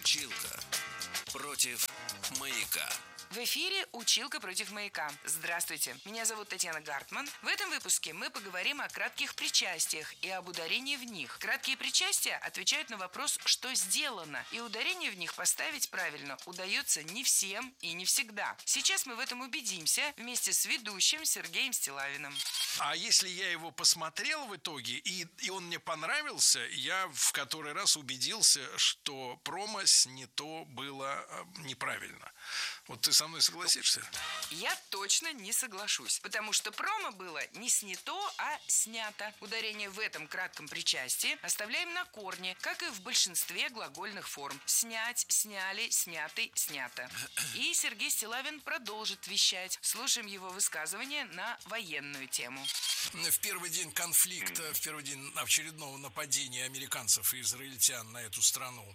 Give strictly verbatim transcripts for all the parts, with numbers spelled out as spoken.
Училка против маяка. В эфире «Училка против маяка». Здравствуйте, меня зовут Татьяна Гартман. В этом выпуске мы поговорим о кратких причастиях и об ударении в них. Краткие причастия отвечают на вопрос «что сделано?», и ударение в них поставить правильно удается не всем и не всегда. Сейчас мы в этом убедимся вместе с ведущим Сергеем Стиллавиным. А если я его посмотрел в итоге, и, и он мне понравился, я в который раз убедился, что промо снято было неправильно. Вот ты со мной согласишься? Я точно не соглашусь, потому что промо было не снято, а снято. Ударение в этом кратком причастии оставляем на корне, как и в большинстве глагольных форм. Снять, сняли, снятый, снято. И Сергей Стиллавин продолжит вещать. Слушаем его высказывание на военную тему. В первый день конфликта, в первый день очередного нападения американцев и израильтян на эту страну,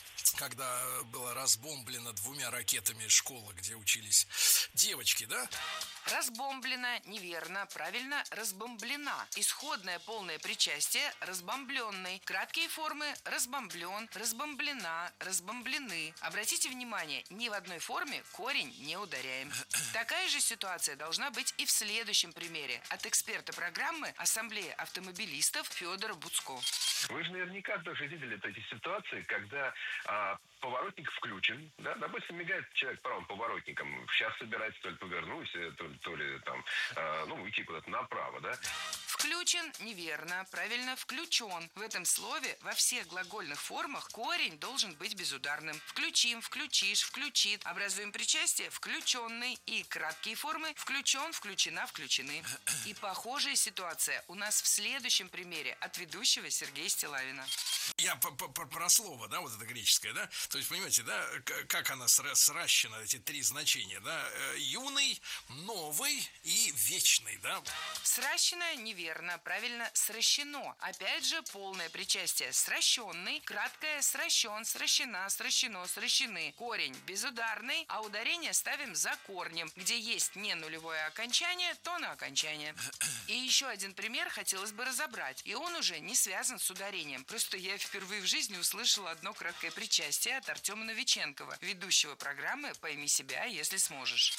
когда была разбомблена двумя ракетами школа, где учились девочки, да? Разбомблена, неверно, правильно, разбомблена. Исходное полное причастие – разбомбленный. Краткие формы – разбомблен, разбомблена, разбомблены. Обратите внимание, ни в одной форме корень не ударяем. Такая же ситуация должна быть и в следующем примере от эксперта программы Ассамблея автомобилистов Федора Буцко. Вы же наверняка тоже видели эти ситуации, когда а, поворотник включен, да, допустим, мигает человек правым поворотником, сейчас собирается то ли повернуть, то, то ли там, а, ну, уйти куда-то направо, да. Включен, неверно, правильно, включен. В этом слове во всех глагольных формах корень должен быть безударным. Включим, включишь, включит. Образуем причастие включенный и краткие формы включен, включена, включены. И похожая ситуация у нас в следующем примере от ведущего Сергея Стиллавина. Я про слово, да, вот это греческое, да? То есть, понимаете, да, как она сращена, эти три значения, да? Юный, новый и вечный, да? Сращено, неверно, правильно, сращено. Опять же, полное причастие сращенный, краткое сращен, сращена, сращено, сращены. Корень безударный, а ударение ставим за корнем. Где есть не нулевое окончание, то на окончание. И еще один пример хотелось бы разобрать. И он уже не связан с ударением. Просто я впервые в жизни услышала одно краткое причастие от Артема Новиченкова, ведущего программы «Пойми себя, если сможешь».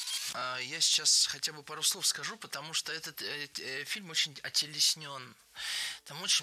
Я сейчас хотя бы пару слов скажу, потому что этот э, э, фильм очень отелеснен. Там очень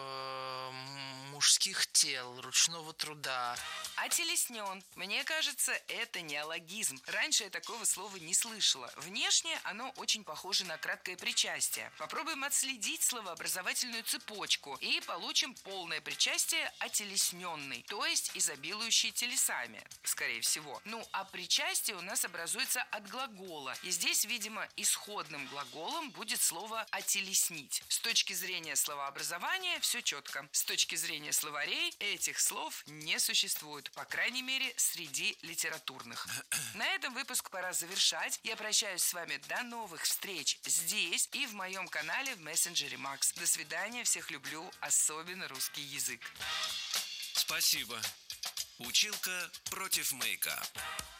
много мужских тел, ручного труда. Отелеснен. Мне кажется, это неологизм. Раньше я такого слова не слышала. Внешне оно очень похоже на краткое причастие. Попробуем отследить словообразовательную цепочку и получим полное причастие отелесненный, то есть изобилующий телесами, скорее всего. Ну, а причастие у нас образуется от глагола. И здесь, видимо, исходным глаголом будет слово «отелеснить». С точки зрения словообразования все четко. С точки зрения словарей этих слов не существует, по крайней мере, среди литературных. На этом выпуск пора завершать. Я прощаюсь с вами до новых встреч здесь и в моем канале в мессенджере Макс. До свидания, всех люблю, особенно русский язык. Спасибо. Училка против маяка.